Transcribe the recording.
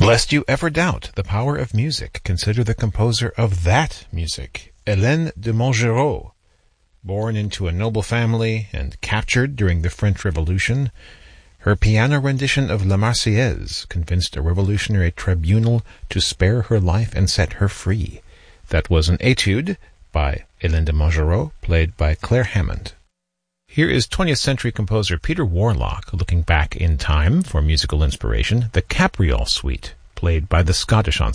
Lest you ever doubt the power of music, consider the composer of that music, Hélène de Montgeroux. Born into a noble family and captured during the French Revolution, her piano rendition of La Marseillaise convinced a revolutionary tribunal to spare her life and set her free. That was an etude by Hélène de Montgeroux, played by Claire Hammond. Here is 20th century composer Peter Warlock looking back in time for musical inspiration, the Capriole Suite, played by the Scottish Ensemble.